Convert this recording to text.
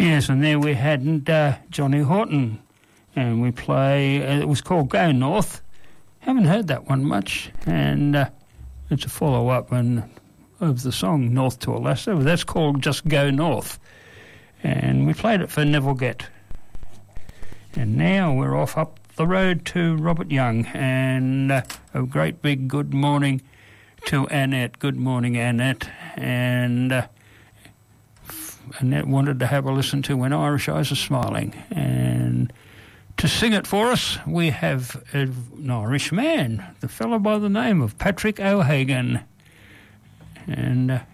Yes, and there we had Johnny Horton, and we play, it was called Go North. Haven't heard that one much, and it's a follow-up of the song North to Alaska, but that's called Just Go North. And we played it for Neville Gett. And now we're off up the road to Robert Young, and a great big good morning to Annette. Good morning, Annette. And Annette wanted to have a listen to When Irish Eyes Are Smiling. And to sing it for us, we have an Irish man, the fellow by the name of Patrick O'Hagan. And